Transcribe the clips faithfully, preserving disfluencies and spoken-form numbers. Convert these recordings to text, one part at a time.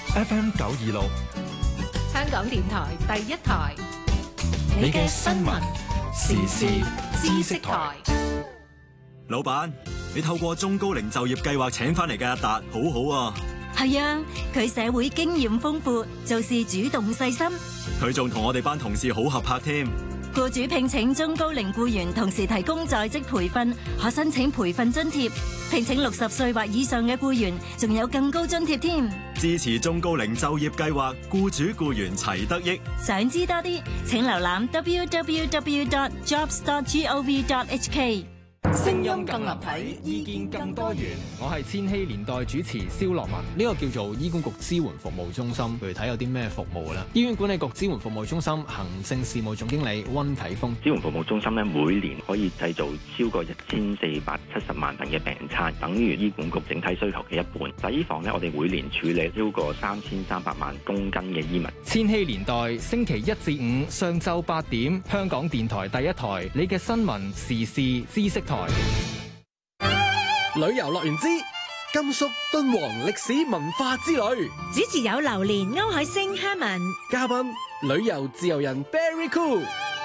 F M 九二六， 香港電台第一台， 你嘅新聞時事知識台。 老闆，你透過中高齡就業計劃請翻嚟嘅阿達，好好啊。 係啊，佢社會經驗豐富，做事主動細心。 佢仲同我哋班同事好合拍添。 僱主聘請中高齡僱員，同時提供在職培訓，可申請培訓津貼。聘請六十歲或以上嘅僱員，仲有更高津貼添。 支持中高齡就業計劃，僱主僱員齊得益。 想知多啲，請瀏覽 w w w dot jobs dot gov dot h k。 聲音更立體，意見更多元。我係千禧年代主持蕭樂文。呢個叫做醫管局支援服務中心，具體有啲咩服務呢？醫院管理局支援服務中心行政事務總經理溫啟峰。 支援服務中心咧，每年可以製造超過一千四百七十萬份嘅病餐，等於醫管局整體需求嘅一半。洗衣房咧，我哋每年處理超過三千三百萬公斤嘅衣物。 千禧年代星期一至五上晝八點，香港電台第一台，你嘅新聞時事知識台。 旅遊樂園之甘肅敦煌歷史文化之旅， 主持有榴蓮、歐海星、Herman， 嘉賓旅遊自由人 Berry Cool。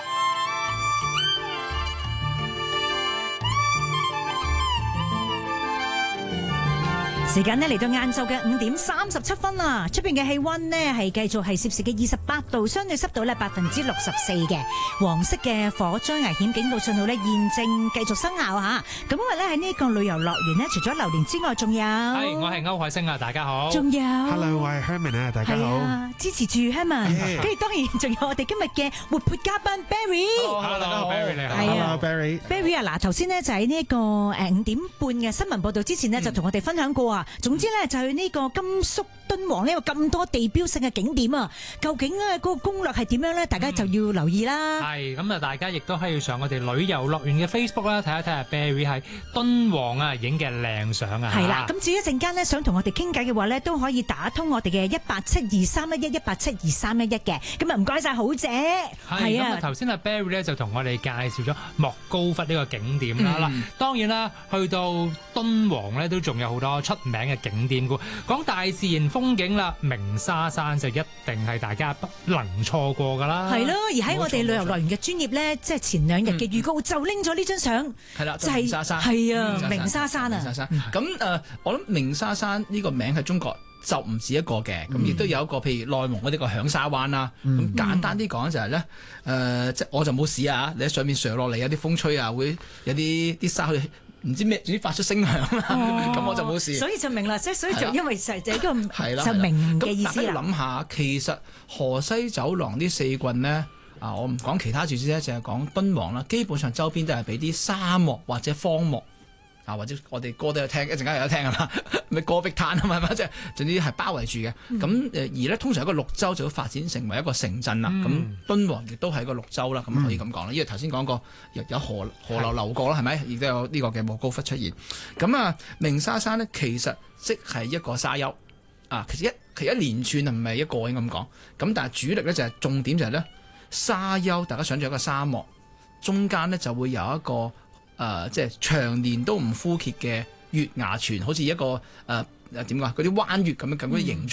時間呢嚟到晏晝嘅五點三十七分啦，出邊嘅氣溫呢係繼續係攝氏嘅二十八度，相對濕度呢百分之六十四嘅，黃色嘅火災危險警告信號呢現正繼續生效吓。咁因為呢喺呢個旅遊樂園呢，除咗榴蓮之外，仲有係我係歐海星啊，大家好。 仲有 Hello， 我係 Herman 啊，大家好。 啊、支持住 Herman， 跟住當然仲有我哋今日嘅活潑嘉賓 Barry。Hello， 大家好 ，Barry 你好。 Hello Barry。 Barry 啊，嗱頭先呢就喺呢一個誒五點半嘅新聞報道之前呢，就同我哋分享過啊。總之咧，就係呢個甘肅敦煌呢有咁多地標性嘅景點啊，究竟咧嗰個攻略係點樣咧？大家就要留意啦。 係咁啊，大家亦都可以上我哋旅遊樂園嘅 Facebook 啦，睇一睇下 Barry 喺敦煌啊影嘅靚相啊。 係啦，咁至於一陣間咧，想同我哋傾偈嘅話咧，都可以打通我哋嘅一八七二三一一一八七二三一一嘅。咁啊，唔該晒好姐。 係啊，頭先阿 Barry 咧就同我哋介紹咗莫高窟呢個景點啦。嗱、嗯，當然啦，去到敦煌咧都仲有好多出名嘅景點嘅。講大自然風景啦，鳴沙山就一定係大家不能錯過噶啦。 係咯，而喺我哋旅遊樂園嘅專頁咧，即係前兩日嘅預告、嗯、就拎咗呢張相。 係啦， 就係、是、 鳴沙山。 係啊，鳴沙山啊。 咁誒、呃，我諗鳴沙山呢個名喺中國就唔止一個嘅，咁亦都有一個譬如內蒙嗰啲個響沙灣啦。咁、嗯、簡單啲講就係、是、咧，誒、呃，即係我就冇試啊，你喺上面上落嚟有啲風吹啊，會有啲啲沙去。唔知咩，總之發出聲響啦，咁、哦、我就冇事。 所以就明啦，即係所以就因為就就呢個係就明嘅意思啦。 咁大家諗下，其實河西走廊啲四郡呢，啊，我唔講其他住址咧，淨係講敦煌啦，基本上周邊都係俾啲沙漠或者荒漠啊，或者我哋歌都有聽，一陣間又有聽㗎嘛，咪戈壁灘啊嘛，係咪？即係總之係包圍住嘅。咁誒、嗯、而咧，通常一個綠洲就會發展成為一個城鎮啦。咁、嗯、敦煌亦都係一個綠洲啦，咁可以咁講啦。因為頭先講過有河河流流過啦，係咪？亦都有呢個嘅莫高窟出現。咁啊，鳴沙山咧其實即係一個沙丘啊，其實一其實一連串啊，唔係一個應該咁講。咁但係主力咧就係、是、重點就係咧沙丘，大家想象一個沙漠，中間咧就會有一個。誒、呃，即係長年都唔枯竭嘅月牙泉，好似一個誒誒點講嗰啲彎月咁樣咁嘅形狀。